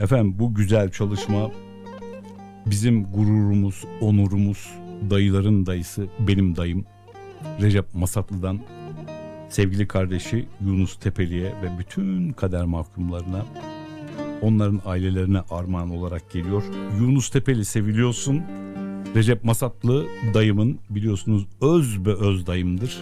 Efendim bu güzel çalışma bizim gururumuz, onurumuz, dayıların dayısı, benim dayım Recep Masatlı'dan sevgili kardeşi Yunus Tepeli'ye ve bütün kader mahkumlarına, onların ailelerine armağan olarak geliyor. Yunus Tepeli seviliyorsun. Recep Masatlı dayımın biliyorsunuz öz be öz dayımdır.